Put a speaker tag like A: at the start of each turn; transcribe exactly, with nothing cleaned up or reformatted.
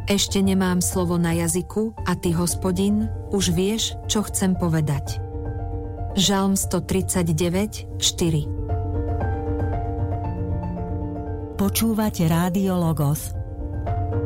A: Ešte nemám slovo na jazyku a ty, Hospodin, už vieš, čo chcem povedať. Žalm stotridsaťdeväť, štyri.
B: Počúvate Rádio Logos.